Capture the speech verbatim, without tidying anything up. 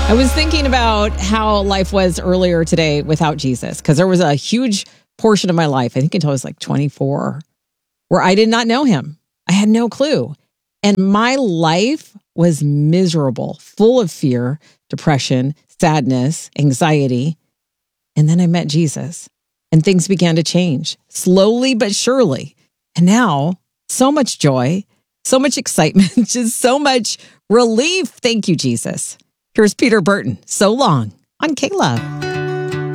I was thinking about how life was earlier today without Jesus, because there was a huge portion of my life, I think until I was like twenty-four, where I did not know him. I had no clue. And my life was miserable, full of fear, depression, sadness, anxiety. And then I met Jesus and things began to change slowly but surely. And now so much joy, so much excitement, just so much relief. Thank you, Jesus. Here's Peter Burton, So Long, on K-Love.